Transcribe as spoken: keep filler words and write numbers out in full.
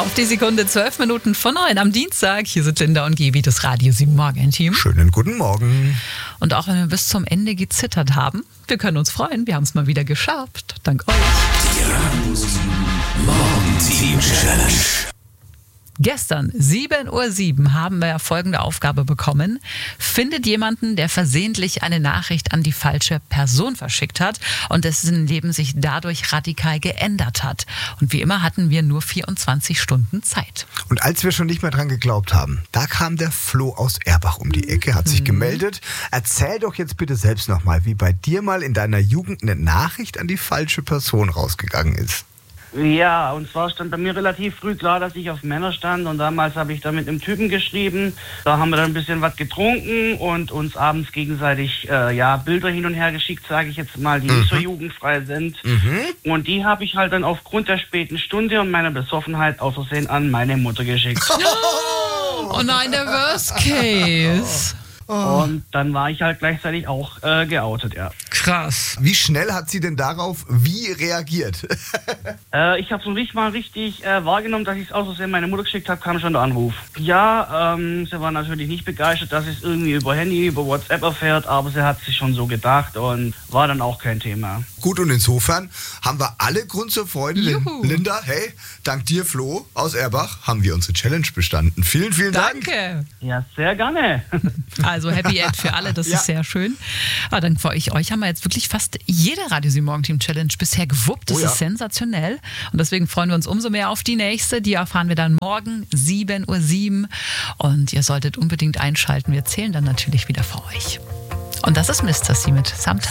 Auf die Sekunde zwölf Minuten vor neun am Dienstag. Hier sind Linda und Gebi, das Radio sieben Morgen-Team. Schönen guten Morgen. Und auch wenn wir bis zum Ende gezittert haben, wir können uns freuen, wir haben es mal wieder geschafft. Dank euch. Die Radio sieben Morgen-Team-Challenge. Gestern, sieben Uhr sieben, haben wir folgende Aufgabe bekommen. Findet jemanden, der versehentlich eine Nachricht an die falsche Person verschickt hat und dessen Leben sich dadurch radikal geändert hat. Und wie immer hatten wir nur vierundzwanzig Stunden Zeit. Und als wir schon nicht mehr dran geglaubt haben, da kam der Flo aus Erbach um die Ecke, hat sich gemeldet. Erzähl doch jetzt bitte selbst nochmal, wie bei dir mal in deiner Jugend eine Nachricht an die falsche Person rausgegangen ist. Ja, und zwar stand bei mir relativ früh klar, dass ich auf Männer stand, und damals habe ich da mit einem Typen geschrieben. Da haben wir dann ein bisschen was getrunken und uns abends gegenseitig äh, ja Bilder hin und her geschickt, sage ich jetzt mal, die mhm. nicht so jugendfrei sind. Mhm. Und die habe ich halt dann aufgrund der späten Stunde und meiner Besoffenheit aus Versehen an meine Mutter geschickt. Oh nein, der Worst Case. Oh. Und dann war ich halt gleichzeitig auch äh, geoutet, ja. Krass. Wie schnell hat sie denn darauf wie reagiert? äh, ich habe so nicht mal richtig äh, wahrgenommen, dass ich es aus Versehen meine Mutter geschickt habe, kam schon der Anruf. Ja, ähm, sie war natürlich nicht begeistert, dass es irgendwie über Handy, über WhatsApp erfährt, aber sie hat sich schon so gedacht und war dann auch kein Thema. Gut, und insofern haben wir alle Grund zur Freude, denn Juhu. Linda, hey, dank dir, Flo aus Erbach, haben wir unsere Challenge bestanden. Vielen, vielen Dank. Danke. Ja, sehr gerne. Also Happy End für alle, das Ja. ist sehr schön. Aber dann für euch, euch haben wir jetzt wirklich fast jede Radio sieben Morgen-Team Challenge bisher gewuppt. Das Oh ja. ist sensationell. Und deswegen freuen wir uns umso mehr auf die nächste. Die erfahren wir dann morgen, sieben Uhr sieben. Und ihr solltet unbedingt einschalten. Wir zählen dann natürlich wieder für euch. Und das ist Mister C mit Sometimes.